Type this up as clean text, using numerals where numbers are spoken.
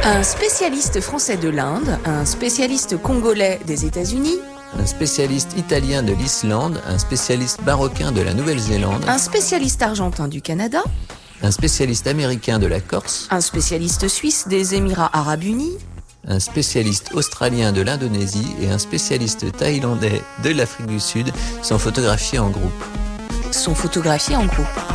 Un spécialiste français de l'Inde, un spécialiste congolais des États-Unis, un spécialiste italien de l'Islande, un spécialiste marocain de la Nouvelle-Zélande, un spécialiste argentin du Canada, un spécialiste américain de la Corse, un spécialiste suisse des Émirats arabes unis, un spécialiste australien de l'Indonésie et un spécialiste thaïlandais de l'Afrique du Sud sont photographiés en groupe.